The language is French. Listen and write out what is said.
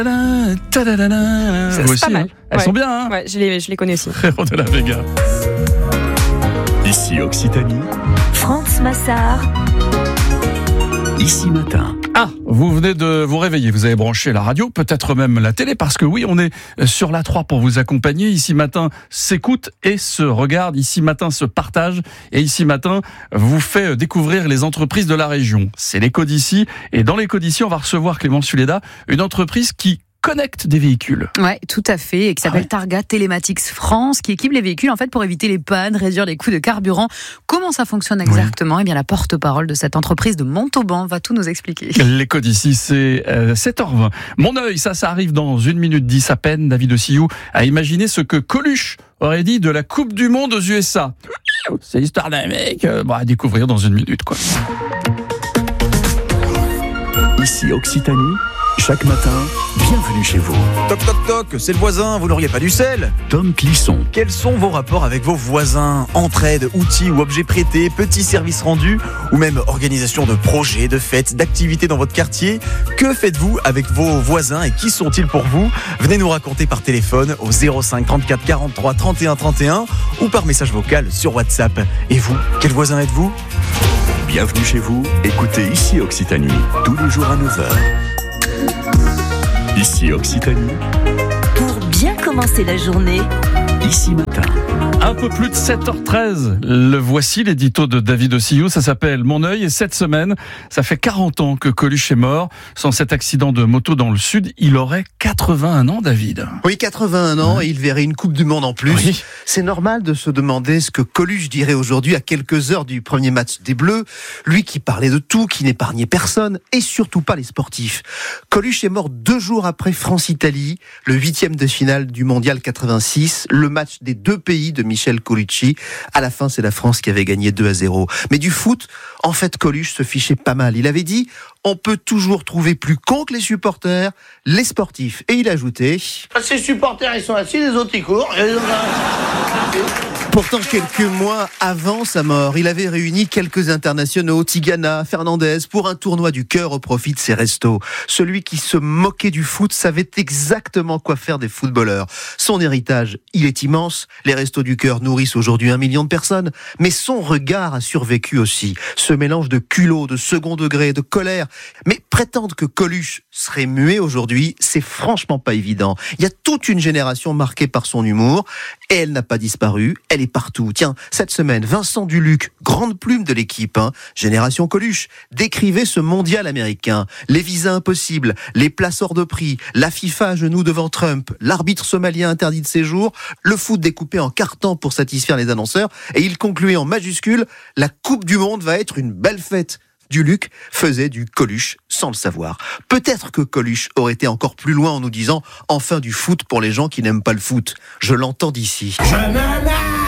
C'est Vous aussi, pas mal. Elles sont bien, hein. Ouais, je les connais aussi. Frérot de la Vega. Ici Occitanie, France Massard. Ici Matin. Ah, vous venez de vous réveiller, vous avez branché la radio, peut-être même la télé, parce que oui, on est sur la 3 pour vous accompagner. Ici Matin s'écoute et se regarde. Ici Matin se partage. Et Ici Matin vous fait découvrir les entreprises de la région. C'est l'Éco d'ici. Et dans l'Éco d'ici, on va recevoir Clémence Suleda, une entreprise qui connecte des véhicules. Ouais, tout à fait, et qui s'appelle Targa Telematics France, qui équipe les véhicules en fait pour éviter les pannes, réduire les coûts de carburant. Comment ça fonctionne exactement ? Eh bien, la porte-parole de cette entreprise de Montauban va tout nous expliquer. L'Éco d'ici, c'est 7h20. Mon œil, ça arrive dans 1 minute 10 à peine. David Ossillou a imaginé ce que Coluche aurait dit de la Coupe du Monde aux USA. C'est l'histoire d'un mec à découvrir dans 1 minute, quoi. Ici Occitanie, chaque matin, bienvenue chez vous. Toc toc toc, c'est le voisin, vous n'auriez pas du sel ? Tom Clisson, Quels sont vos rapports avec vos voisins ? Entraide, outils ou objets prêtés, petits services rendus ou même organisation de projets, de fêtes, d'activités dans votre quartier ? Que faites-vous avec vos voisins et qui sont-ils pour vous ? Venez nous raconter par téléphone au 05 34 43 31 31 ou par message vocal sur WhatsApp. Et vous, quel voisin êtes-vous ? bienvenue chez vous. Écoutez Ici Occitanie, tous les jours à 9h. Ici Occitanie, Pour bien commencer la journée, Ici Matin. Un peu plus de 7h13, le voici, l'édito de David Ossillou, ça s'appelle Mon œil, et cette semaine, ça fait 40 ans que Coluche est mort. Sans cet accident de moto dans le sud, il aurait 81 ans, David. Oui, 81 ans, et il verrait une Coupe du Monde en plus. Oui. C'est normal de se demander ce que Coluche dirait aujourd'hui à quelques heures du premier match des Bleus. Lui qui parlait de tout, qui n'épargnait personne, et surtout pas les sportifs. Coluche est mort 2 jours après France-Italie, le 8e de finale du Mondial 86, le match des 2 pays de Michel Colucci. À la fin, c'est la France qui avait gagné 2-0. Mais du foot, en fait, Coluche se fichait pas mal. Il avait dit, on peut toujours trouver plus con que les supporters, les sportifs. Et il ajoutait... Ces supporters, ils sont assis, les autres, ils courent. Pourtant, quelques mois avant sa mort, il avait réuni quelques internationaux, Tigana, Fernandez, pour un tournoi du cœur au profit de ses restos. Celui qui se moquait du foot savait exactement quoi faire des footballeurs. Son héritage, il est immense. Les restos du cœur nourrissent aujourd'hui 1 million de personnes. Mais son regard a survécu aussi. Ce mélange de culot, de second degré, de colère. Mais prétendre que Coluche serait muet aujourd'hui, c'est franchement pas évident. Il y a toute une génération marquée par son humour. Et elle n'a pas disparu, elle est partout. Tiens, cette semaine, Vincent Duluc, grande plume de l'équipe, Génération Coluche, décrivait ce mondial américain. Les visas impossibles, les places hors de prix, la FIFA à genoux devant Trump, l'arbitre somalien interdit de séjour, le foot découpé en cartons pour satisfaire les annonceurs, et il concluait en majuscule, la Coupe du Monde va être une belle fête. Duluc faisait du Coluche sans le savoir. Peut-être que Coluche aurait été encore plus loin en nous disant « Enfin du foot pour les gens qui n'aiment pas le foot ». Je l'entends d'ici. Je me lève